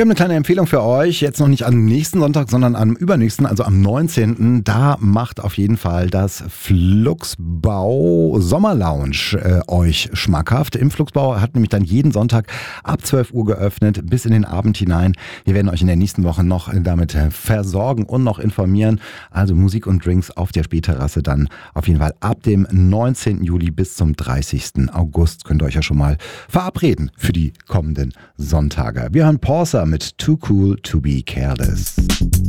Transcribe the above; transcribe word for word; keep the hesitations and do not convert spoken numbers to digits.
Wir haben eine kleine Empfehlung für euch, jetzt noch nicht am nächsten Sonntag, sondern am übernächsten, also am neunzehnten Da macht auf jeden Fall das Flugsbau Sommerlounge äh, euch schmackhaft. Im Flugsbau hat nämlich dann jeden Sonntag ab zwölf Uhr geöffnet, bis in den Abend hinein. Wir werden euch in der nächsten Woche noch damit versorgen und noch informieren. Also Musik und Drinks auf der Spähterrasse dann auf jeden Fall ab dem neunzehnten Juli bis zum dreißigsten August. Könnt ihr euch ja schon mal verabreden für die kommenden Sonntage. Wir hören Porsa mit Too Cool to Be Careless.